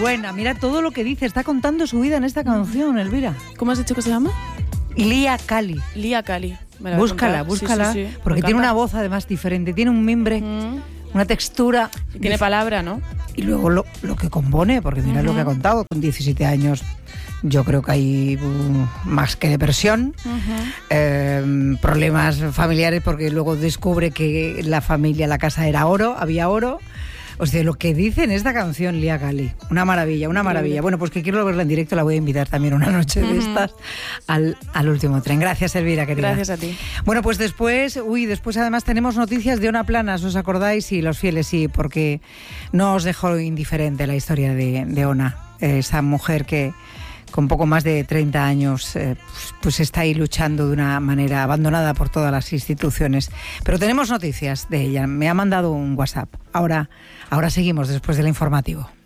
buena. Mira todo lo que dice. Está contando su vida en esta canción, Elvira. ¿Cómo has dicho que se llama? Lía Cali. Lía Cali. Búscala, sí, porque tiene una voz además diferente. Tiene un mimbre, una textura. Y tiene palabra, ¿no? Y luego lo que compone, porque mira lo que ha contado. Con 17 años yo creo que hay más que depresión, problemas familiares, porque luego descubre que la familia, la casa era oro, había oro. O sea, lo que dice en esta canción Lía Cali, una maravilla, una maravilla. Bueno, pues que quiero verla en directo, la voy a invitar también una noche de estas al último tren. Gracias, Elvira, querida. Gracias a ti. Bueno, pues después además tenemos noticias de Ona Planas, ¿os acordáis? Y los fieles, sí, porque no os dejó indiferente la historia de Ona, esa mujer que con poco más de 30 años pues está ahí luchando de una manera abandonada por todas las instituciones. Pero tenemos noticias de ella, me ha mandado un WhatsApp. Ahora seguimos después del informativo.